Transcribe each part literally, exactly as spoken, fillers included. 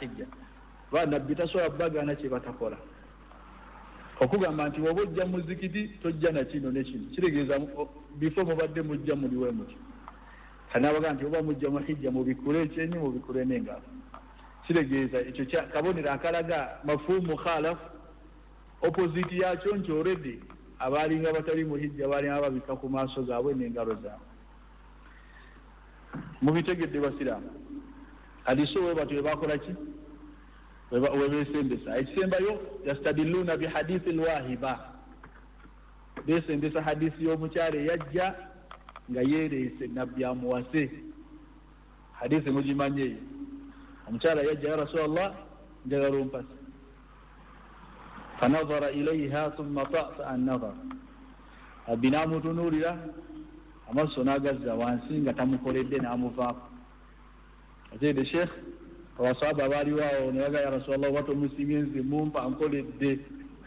hijja bana bitasobola bagana kye batakola okugamba nti woba ojja muzikiti tojja na kino ne kino kitegeeza bifo mubadde mujja muliwe muti kanabaga nti oba mujja mu hijja mubikule ekyenyi mubikule n'engalo kitegeeza ekyo kabonero akalaga mafumu khalaf opposite yakyo nti already abalinga batali mu hijja balinga babika ku maaso gaabwe n'engalo zaabwe mubitegedde basiraamu hadiso we batwe bakola ki webesendesa ekisembayo yastadiluna bihadithi alwahiba besendesa hadithi y'omukyala yajja nga yereese nabbi amuwase hadithi mugimanye omukyala yajja ya rasulallah njagala ompasa fanadhara ilaiha thumma ta'sa an-nadhar nabbi n'amutunuulira amaaso n'agazza wansi nga tamukoledde n'amuvaako ateede sheekh abasahaba abaaliwo awo ne baga ya rasulallah oba tomusimye nze mumpa nkoledde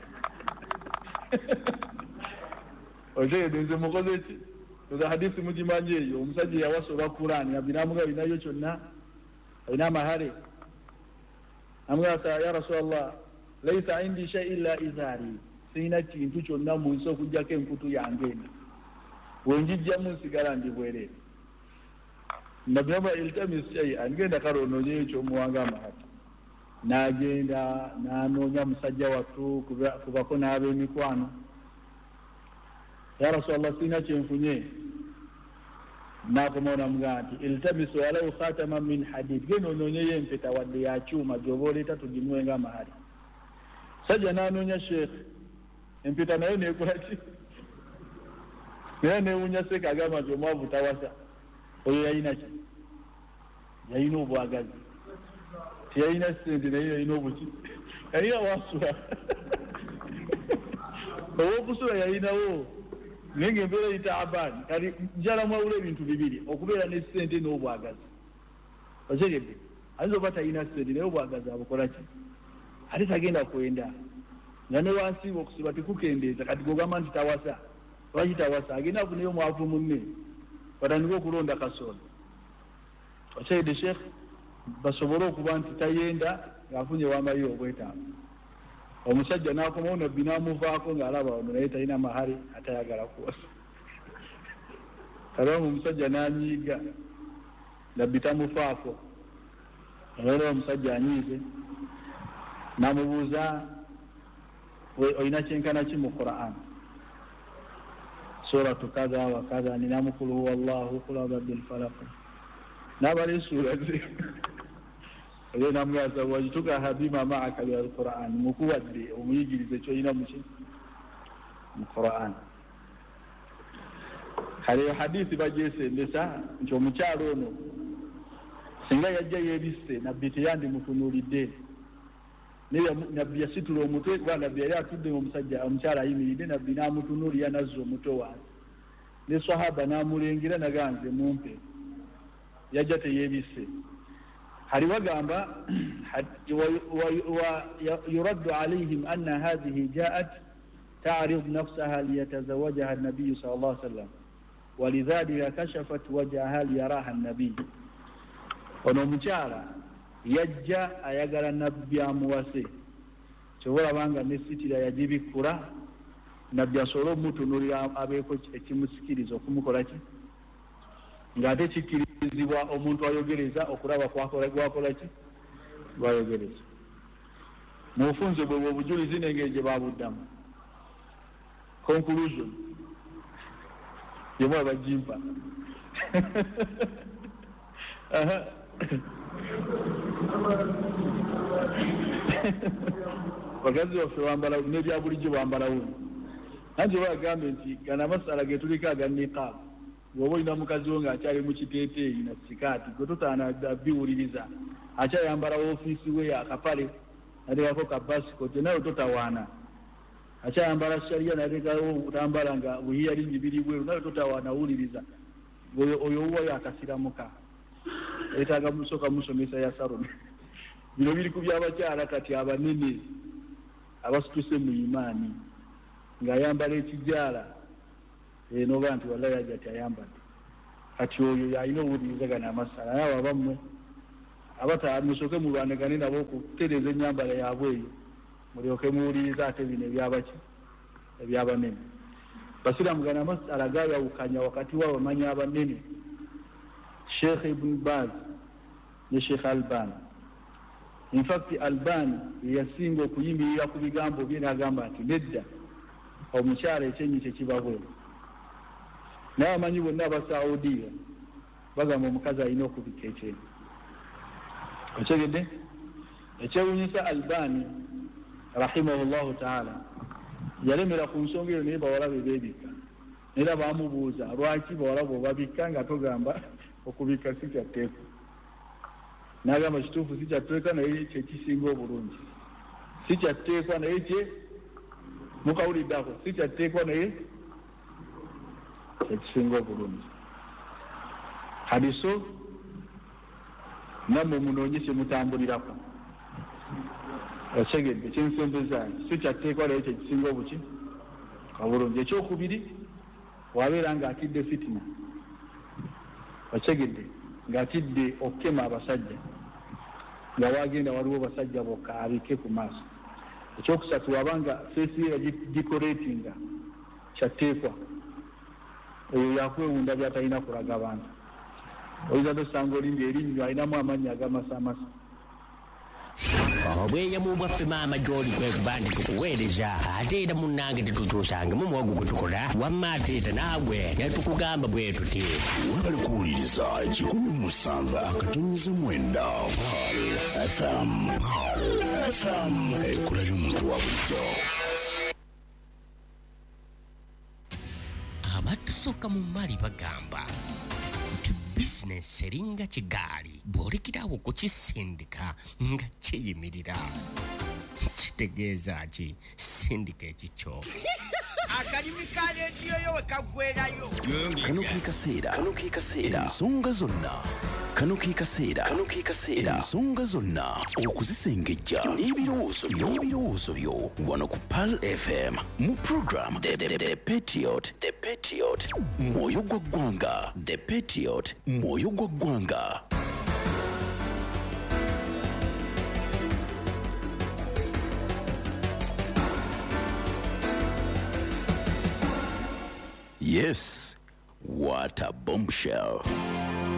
oteede nze mukoze ki oza hadithi mugimanye eyo omusajja yawasa olwa kurani nabbi n'amuga alinayo kyonna alina amahale amugasa ya rasulallah laisa indi shay illa izari sirina kintu kyonna mu nsi okugjako enkutu yange eno wenjijjamu nsigala ndi bwereere nabbi aba iltamis shay'an ngenda kale onoonye ekyomuwanga amahati n'agenda n'anoonya musajja wattu kubako n'ab'emikwano ya rasulallah sirina kyenfunye n'akomawo n'amugaa nti iltamisu walau khataman min hadid genda onoonyeyo empeta wadde ya kyuma gy'oba oleeta tugimuwenga amahali sajja n'anoonya sheekh empeta nayo neekola ki naye neewunya seeka agamba nti omwavu tawasa oyo yalina ki yalina obwagazi tiyalina sente naye yalina obuki yalina wasula owokusula yalinawo naye ngaembeera yitaabani kati njala mwawula ebintu bibiri okubeera ne sente n'obwagazi otegedde ayinza oba talina sente naye obwagazi abukola ki ate tagenda kwenda nga ne wansiiba okusiba tekukendeeza kati gogamba nti tawasa lwaki tawasa agenda kunayo mwavu munne batandika okulonda kasono otegedde sheekh basobole okuba nti tayenda ng'afunye wamayo obwetaavu omusajja n'akomawo nabbi n'amuvaako ng'alaba ono naye talina mahali atayagala kuwasa kalamu omusajja n'anyiiga nabbi tamufaako olwaleero omusajja anyiize n'amubuuza olina kyenkana ki mu Qur'an suratu kadha wa kadha ninamukulu huwa Allahu qul a'udhu falaq nabali sura ze oyo namwaza wajituka habima ma'aka bil Qur'an mukuwadde omuyigirize kyo ina muki mu Qur'an hali hadithi bajese ndesa nti omukyalo ono singa yajja yebisse nabbi teyandi mutunulidde niba nabbi yasitula omutwe gwa nabbi yali atudde omusajja omukyala ayimiridde nabbi n'amutunulira nazzo omutwe wansi ne sahaba n'amulengera naganze mumpe yajja teyebisse hali wagamba yuraddu alayhim anna hadhihi ja'at ta'rid nafsaha liyatazawajaha an-nabiy sallallahu alayhi wasallam walidhalika kashafat wajhaha liyaraha an-nabiy ono omukyala yajja ayagala nabbi amuwase kyobola banga nesitira yagibikula nabbi asobola omutunulira abeeko ekimusikiriza okumukola ki ng'ate kikkirizibwa omuntu ayogereza okulaba gwakola ki gwayogereza mu bufunze bwe obujulizi n'engeri gye babuddamu conclusion yemwe bagimpa bakazi baffe bambala n'ebya bulijjo bambala wuno anje bagambe nti gana masala getuliko aga niqab bw'oba olina mukazi wo ng'akyali mu kiteeteeyi na sikaati gwe totaana biwuliriza akyayambala woofiisi we akapale nateekako ka basikoti nayo totawaana akyayambala shariya nateekawo tambala nga buhiyali njibiri bweru nayo totawaana wuliriza oyo owuwayo akasiramuka etaaga musooka musomesa ya saloni bino biri ku by'abakyala kati abanene abasituse mu imaani ng'ayambala ekijaala noga nti wallahi ajja ti ayambadde kati oyo yalina owulirizagana amasala naye abammwe abata musoke mulwanegane nabo kutereza ennyambala yaabwe eyo mulyoke muwuliriza ate bino ebyabaki ebyabanene basiramu gana masala gayawukanya wakati w'abamanyi abanene Sheikh Ibn Baz ne Sheikh Albani. In fact Albani yasinga okuyimirira ku bigambo bye n'agamba nti nedda omukyala ekyenyi kye kibabwe n'abamanyi bonna aba Saudiya bagamba omukazi alina okubika ekyenyi okyegedde ekyewunyisa Albani rahimahullahu ta'ala yalemera ku nsonga eyo naye bawala be beebika era baamubuuza lwaki bawala bw'obabika nga togamba okubika si kyatteeka n'agamba kituufu si kyatteeka naye kyekisinga obulungi si kyatteekwa naye kye mukawuliddako si kyatteekwa naye kyekisinga obulungi hadiso nammwe munoonye kye mutambulirako okyegedde kyensembeza si kyatteekwa naye kyekisinga obuki obulungi ekyokubiri wabeera ng'atidde fitina okyegedde ng'atidde okukema abasajja nga wagenda waliwo basajja bokka abike ku maaso ekyokusatu wabanga feesi ye yagidikoleetinga kyatteekwa eyo yakwewunda byatalina kulaga abantu oyinza tosanga olimba erinnyo alinamu amannya agamasamasa obweyamo bwaffe maama gy'oli kwekuba nti tukuweereza ate era munnange tetutuusangamu muwogo gwe tukola wamma ateeta naagwe netukugamba bwe tuti webale kuwuliriza kikumi musanvu akatonnyeza mwenda F M F M ekula ly'omuntu wa bulijjo abatusooka mu mali bagamba nti bizinesi eringa kigaali bw'olekerawo kukisindika nga kiyimirira kitegeeza ki sindika ekikyo akalimi ka leediyo yo we kaggwerayo kano ke kaseera kano ke kaseera ensonga zonna kano ke kaseera kano ke kaseera ensonga zonna okuzisengejja n'ebirowoozo n'ebirowoozo byo wano ku Pearl F M mu program The, the, the, the Patriot The Patriot mwoyo gwa ggwanga The Patriot mwoyo gwa ggwanga. Yes, what a bombshell.